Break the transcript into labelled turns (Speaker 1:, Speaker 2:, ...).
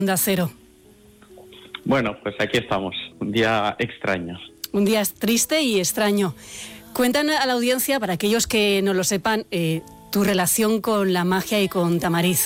Speaker 1: Onda Cero.
Speaker 2: Bueno, pues aquí estamos, un día extraño.
Speaker 1: Un día triste y extraño. Cuéntanos a la audiencia, para aquellos que no lo sepan, tu relación con la magia y con Tamariz.